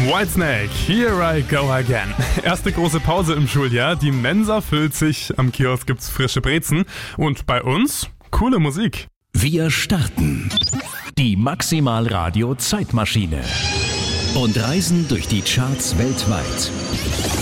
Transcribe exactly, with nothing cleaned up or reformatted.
Whitesnake, Here I Go Again. Erste große Pause im Schuljahr, die Mensa füllt sich, am Kiosk gibt's frische Brezen und bei uns coole Musik. Wir starten die Maximal Radio Zeitmaschine und reisen durch die Charts weltweit.